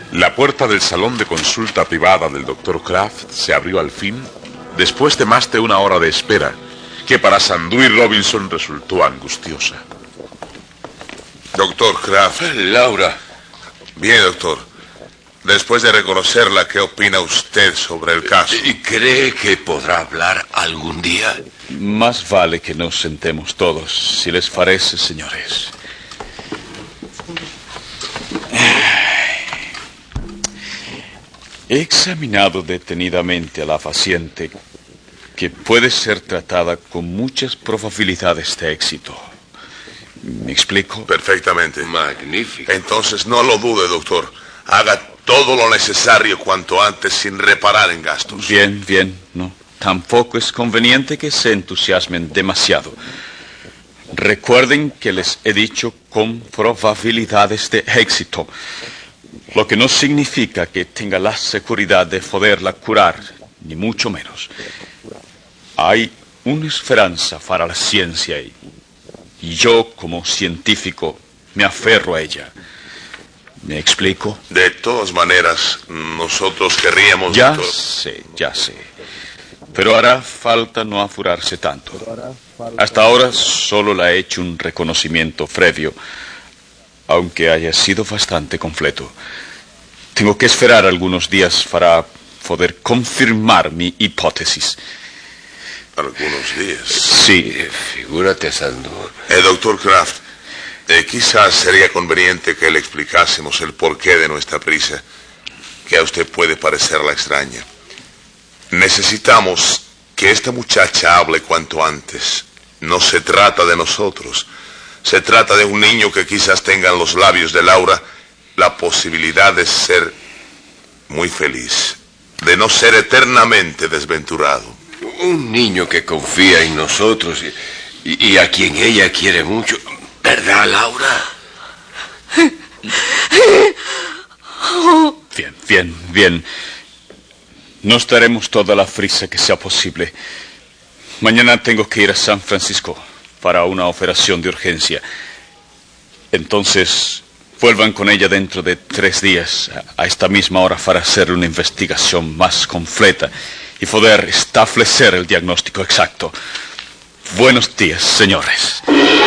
La puerta del salón de consulta privada del Dr. Kraft se abrió al fin, después de más de una hora de espera, que para Sandú y Robinson resultó angustiosa. Doctor Kraft. Laura. Bien, doctor. Después de reconocerla, ¿qué opina usted sobre el caso? ¿Y cree que podrá hablar algún día? Más vale que nos sentemos todos, si les parece, señores. He examinado detenidamente a la paciente, que puede ser tratada con muchas probabilidades de éxito. ¿Me explico? Perfectamente. Magnífico. Entonces no lo dude, doctor. Haga todo lo necesario cuanto antes sin reparar en gastos. Bien, no. Tampoco es conveniente que se entusiasmen demasiado. Recuerden que les he dicho con probabilidades de éxito, lo que no significa que tenga la seguridad de poderla curar, ni mucho menos. Hay una esperanza para la ciencia y yo, como científico, me aferro a ella. ¿Me explico? De todas maneras, nosotros querríamos... Ya doctor... sé. Pero hará falta no apurarse tanto. Hasta ahora solo le he hecho un reconocimiento previo, aunque haya sido bastante completo. Tengo que esperar algunos días para poder confirmar mi hipótesis. ¿Algunos días? Sí. Figúrate, Sandú. Doctor Kraft, quizás sería conveniente que le explicásemos el porqué de nuestra prisa, que a usted puede parecerla extraña. Necesitamos que esta muchacha hable cuanto antes. No se trata de nosotros. Se trata de un niño que quizás tenga en los labios de Laura la posibilidad de ser muy feliz, de no ser eternamente desventurado. Un niño que confía en nosotros y a quien ella quiere mucho. ¿Verdad, Laura? Bien. Nos daremos toda la prisa que sea posible. Mañana tengo que ir a San Francisco para una operación de urgencia. Entonces, vuelvan con ella dentro de 3 días, a esta misma hora, para hacer una investigación más completa y poder establecer el diagnóstico exacto. Buenos días, señores.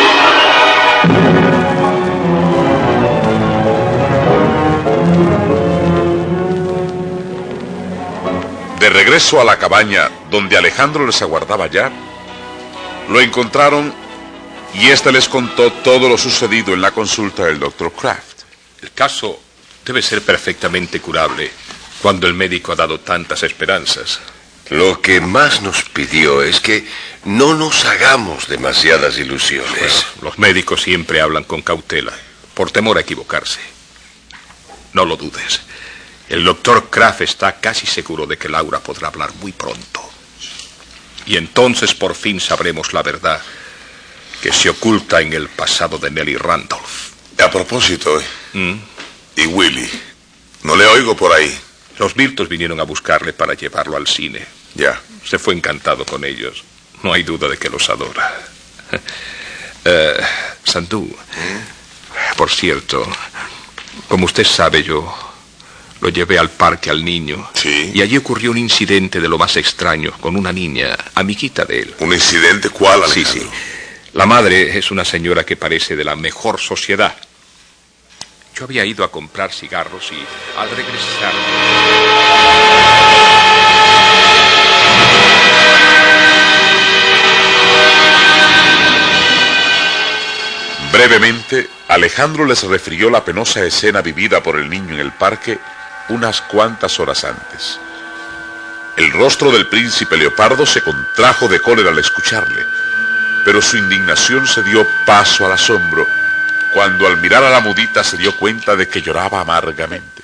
De regreso a la cabaña donde Alejandro les aguardaba ya, lo encontraron y éste les contó todo lo sucedido en la consulta del Dr. Kraft. El caso debe ser perfectamente curable cuando el médico ha dado tantas esperanzas. Lo que más nos pidió es que no nos hagamos demasiadas ilusiones. Bueno, los médicos siempre hablan con cautela, por temor a equivocarse. No lo dudes. El doctor Kraft está casi seguro de que Laura podrá hablar muy pronto. Y entonces por fin sabremos la verdad que se oculta en el pasado de Nellie Randolph. A propósito, ¿y Willy? No le oigo por ahí. Los Birtos vinieron a buscarle para llevarlo al cine. Ya. Se fue encantado con ellos. No hay duda de que los adora. Sandú, por cierto, como usted sabe, yo lo llevé al parque al niño. Sí. Y allí ocurrió un incidente de lo más extraño con una niña, amiguita de él. ¿Un incidente cuál, Alejandro? Sí. La madre es una señora que parece de la mejor sociedad. Yo había ido a comprar cigarros y al regresar... Brevemente, Alejandro les refirió la penosa escena vivida por el niño en el parque unas cuantas horas antes. El rostro del príncipe leopardo se contrajo de cólera al escucharle, pero su indignación se dio paso al asombro cuando al mirar a la mudita se dio cuenta de que lloraba amargamente.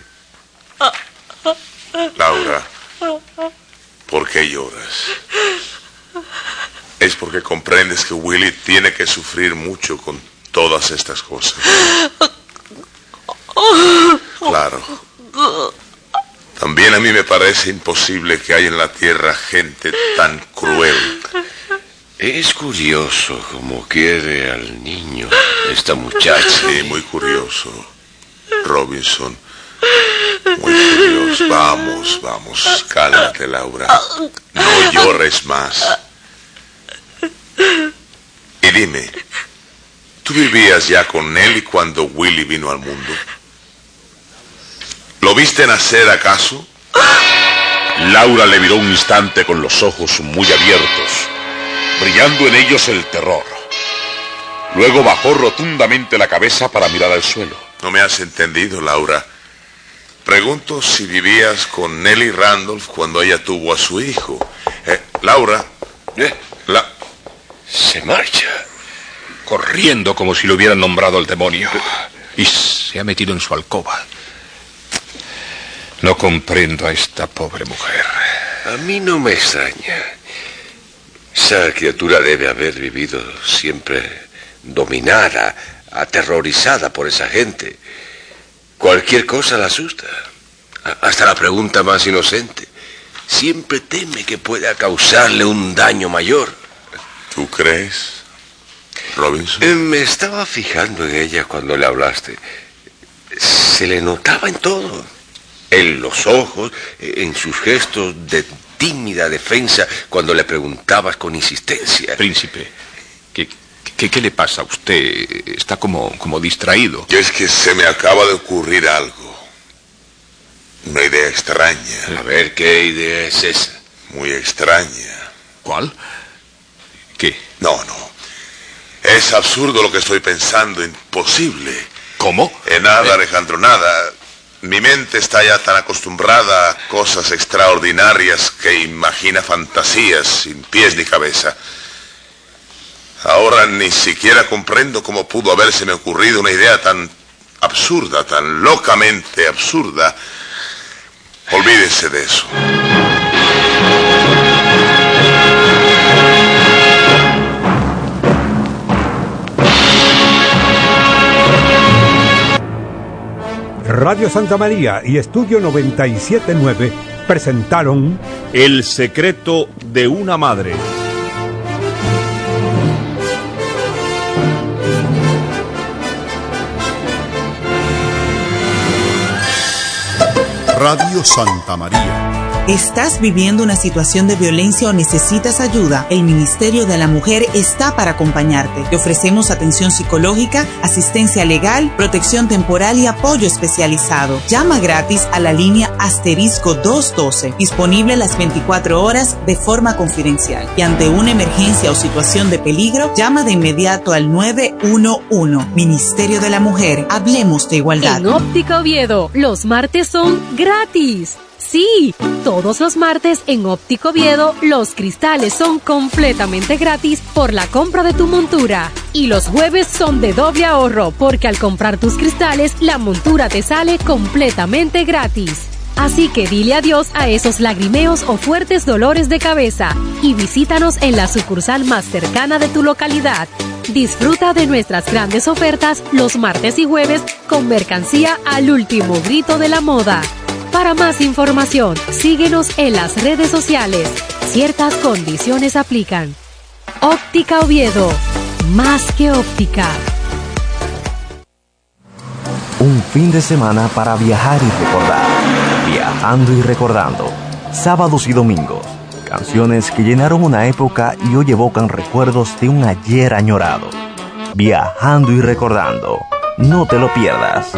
Laura, ¿por qué lloras? Es porque comprendes que Willy tiene que sufrir mucho con todas estas cosas. Claro. También a mí me parece imposible que haya en la tierra gente tan cruel. Es curioso cómo quiere al niño esta muchacha. Sí, muy curioso, Robinson. Muy curioso. Vamos, cálmate, Laura. No llores más. Y dime, ¿tú vivías ya con Nelly cuando Willie vino al mundo? ¿Lo viste nacer acaso? Laura le miró un instante con los ojos muy abiertos, brillando en ellos el terror. Luego bajó rotundamente la cabeza para mirar al suelo. No me has entendido, Laura. Pregunto si vivías con Nelly Randolph cuando ella tuvo a su hijo. Laura. Se marcha. Corriendo como si lo hubieran nombrado el demonio. Y se ha metido en su alcoba. No comprendo a esta pobre mujer. A mí no me extraña. Esa criatura debe haber vivido siempre dominada, aterrorizada por esa gente. Cualquier cosa la asusta. Hasta la pregunta más inocente. Siempre teme que pueda causarle un daño mayor. ¿Tú crees, Robinson? Me estaba fijando en ella cuando le hablaste. Se le notaba en todo. En los ojos, en sus gestos de tímida defensa cuando le preguntabas con insistencia. Príncipe, ¿qué le pasa a usted? Está como distraído. Y es que se me acaba de ocurrir algo. Una idea extraña. A ver, ¿qué idea es esa? Muy extraña. ¿Cuál? ¿Qué? No. Es absurdo lo que estoy pensando, imposible. ¿Cómo? Nada, Alejandro, nada. Mi mente está ya tan acostumbrada a cosas extraordinarias que imagina fantasías sin pies ni cabeza. Ahora ni siquiera comprendo cómo pudo habérseme ocurrido una idea tan absurda, tan locamente absurda. Olvídese de eso. Radio Santa María y Estudio 97.9 presentaron El secreto de una madre. Radio Santa María. ¿Estás viviendo una situación de violencia o necesitas ayuda? El Ministerio de la Mujer está para acompañarte. Te ofrecemos atención psicológica, asistencia legal, protección temporal y apoyo especializado. Llama gratis a la línea *212, disponible las 24 horas de forma confidencial. Y ante una emergencia o situación de peligro, llama de inmediato al 911. Ministerio de la Mujer, hablemos de igualdad. En Óptica Oviedo, los martes son gratis. Sí, todos los martes en Óptico Oviedo, los cristales son completamente gratis por la compra de tu montura. Y los jueves son de doble ahorro, porque al comprar tus cristales, la montura te sale completamente gratis. Así que dile adiós a esos lagrimeos o fuertes dolores de cabeza y visítanos en la sucursal más cercana de tu localidad. Disfruta de nuestras grandes ofertas los martes y jueves con mercancía al último grito de la moda. Para más información, síguenos en las redes sociales. Ciertas condiciones aplican. Óptica Oviedo, más que óptica. Un fin de semana para viajar y recordar. Viajando y recordando. Sábados y domingos. Canciones que llenaron una época y hoy evocan recuerdos de un ayer añorado. Viajando y recordando. No te lo pierdas.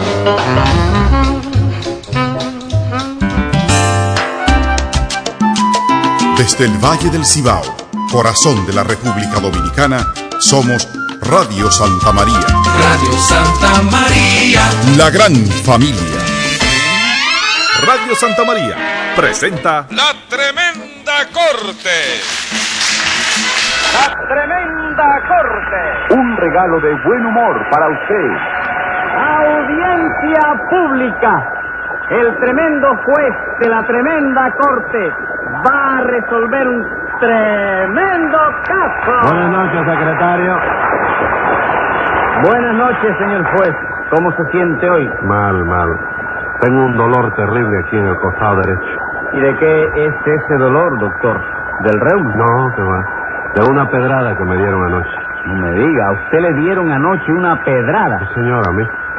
Desde el Valle del Cibao, corazón de la República Dominicana, somos Radio Santa María. Radio Santa María. La gran familia. Radio Santa María presenta La Tremenda Corte. La Tremenda Corte. Un regalo de buen humor para usted. Audiencia pública. El tremendo juez de la Tremenda Corte va a resolver un tremendo caso. Buenas noches, secretario. Buenas noches, señor juez. ¿Cómo se siente hoy? Mal. Tengo un dolor terrible aquí en el costado derecho. ¿Y de qué es ese dolor, doctor? ¿Del reuma? No, que va. De una pedrada que me dieron anoche. No me diga, ¿a usted le dieron anoche una pedrada? Sí, señor, a mí.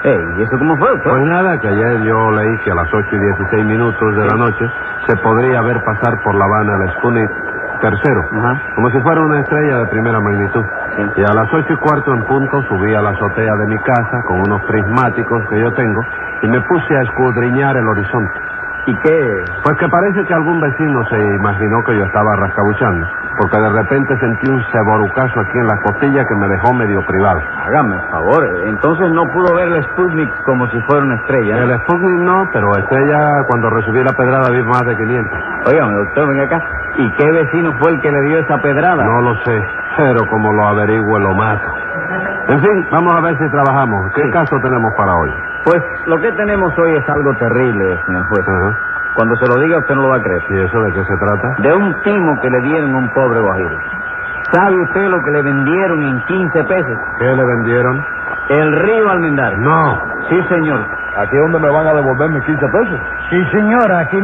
¿Y eso cómo fue, doctor? Pues nada, que ayer yo leí que a las 8:16 de la noche se podría ver pasar por La Habana el Sputnik tercero, como si fuera una estrella de primera magnitud. Sí. Y a las 8:15 en punto subí a la azotea de mi casa con unos prismáticos que yo tengo y me puse a escudriñar el horizonte. ¿Y qué? Pues que parece que algún vecino se imaginó que yo estaba rascabuchando, porque de repente sentí un ceborucazo aquí en la costilla que me dejó medio privado. Hágame el favor, entonces no pudo ver el Sputnik como si fuera una estrella. El Sputnik no, pero estrella cuando recibí la pedrada vi más de 500. Óigame, doctor, venga acá. ¿Y qué vecino fue el que le dio esa pedrada? No lo sé, pero como lo averigüe lo mato. En fin, vamos a ver si trabajamos. ¿Qué caso tenemos para hoy? Pues lo que tenemos hoy es algo terrible, señor juez. Cuando se lo diga usted no lo va a creer. ¿Y eso de qué se trata? De un timo que le dieron a un pobre guajiro. ¿Sabe usted lo que le vendieron en 15 pesos? ¿Qué le vendieron? El río Almendares. No. Sí, señor. ¿Aquí es donde me van a devolver mis 15 pesos? Sí, señora, aquí